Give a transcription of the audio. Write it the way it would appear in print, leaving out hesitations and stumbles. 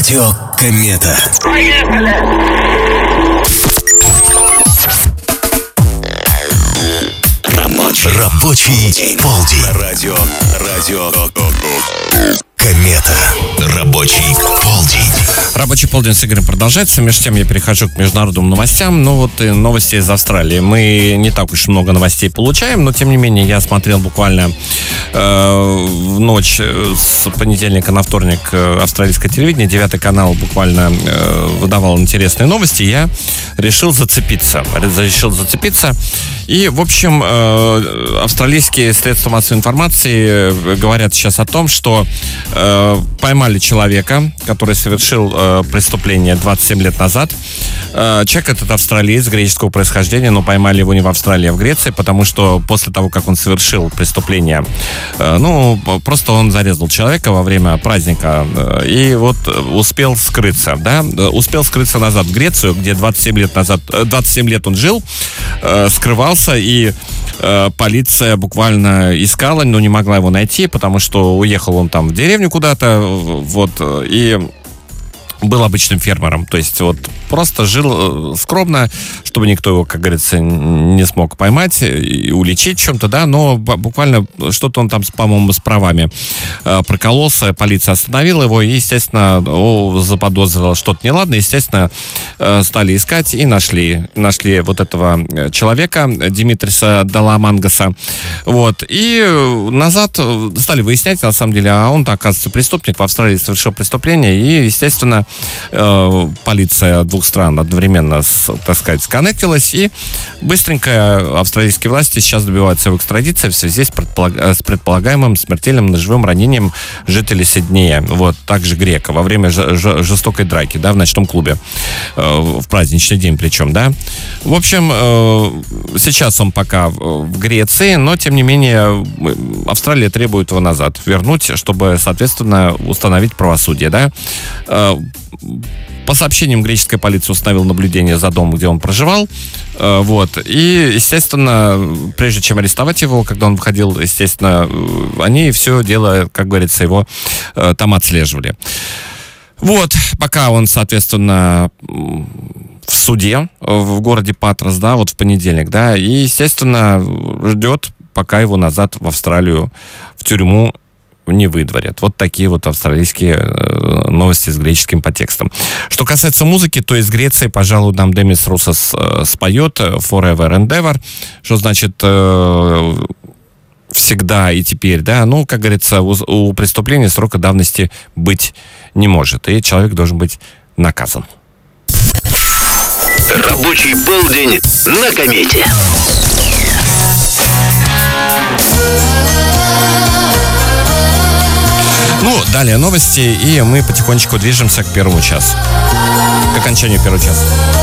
Радио Комета. Рабочий полдень. Радио Комета. Рабочий полдень. Рабочий полдень с Игорем продолжается. Между тем я перехожу к международным новостям. Ну вот и новости из Австралии. Мы не так уж много новостей получаем, но тем не менее я смотрел буквально в ночь с понедельника на вторник австралийское телевидение. 9 канал буквально выдавал интересные новости. Я решил зацепиться. И, в общем, австралийские средства массовой информации говорят сейчас о том, что поймали человека, который совершил преступление 27 лет назад. Человек этот австралиец греческого происхождения, но поймали его не в Австралии, а в Греции, потому что после того, как он совершил преступление, просто он зарезал человека во время праздника и вот успел скрыться, успел скрыться назад в Грецию, где 27 лет он жил, скрывался, и полиция буквально искала, но не могла его найти, потому что уехал он там в деревню куда-то, и был обычным фермером, то есть просто жил скромно, чтобы никто его, как говорится, не смог поймать и уличить в чем-то, но буквально что-то он там, по-моему, с правами прокололся, полиция остановила его и, естественно, заподозрила что-то неладное, естественно, стали искать и нашли вот этого человека, Димитриса Даламангаса, и назад стали выяснять, на самом деле, а он-то, оказывается, преступник, в Австралии совершил преступление, и, естественно, полиция двух стран одновременно, сконнектилась, и быстренько австралийские власти сейчас добиваются его экстрадиции в связи с предполагаемым смертельным ножевым ранением жителей Сиднея, также грека, во время жестокой драки, в ночном клубе, в праздничный день причем, В общем, сейчас он пока в Греции, но, тем не менее, Австралия требует его назад вернуть, чтобы, соответственно, установить правосудие, По сообщениям, греческая полиция установила наблюдение за домом, где он проживал. И, естественно, прежде чем арестовать его, когда он выходил, естественно, они все дело, как говорится, его там отслеживали. Пока он, соответственно, в суде в городе Патрос, в понедельник, и, естественно, ждет, пока его назад в Австралию, в тюрьму не выдворят. Такие австралийские новости с греческим подтекстом. Что касается музыки, то из Греции, пожалуй, нам Демис Русос споет Forever and Ever, что значит всегда и теперь, как говорится, у преступления срока давности быть не может, и человек должен быть наказан. Рабочий полдень на Комете. Далее новости, и мы потихонечку движемся к первому часу. К окончанию первого часа.